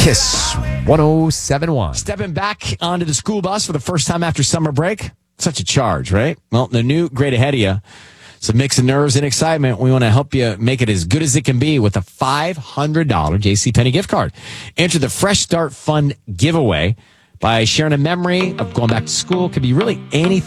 Kiss 1071. Stepping back onto the school bus for the first time after summer break. Such a charge, right? Well, the new Great Ahead of You. It's a mix of nerves and excitement. We want to help you make it as good as it can be with a $500 JCPenney gift card. Enter the Fresh Start Fund giveaway by sharing a memory of going back to school. Could be really anything.